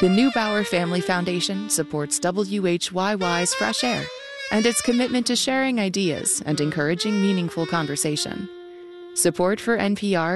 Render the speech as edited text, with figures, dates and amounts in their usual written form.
The Neubauer Family Foundation supports WHYY's Fresh Air and its commitment to sharing ideas and encouraging meaningful conversation. Support for NPR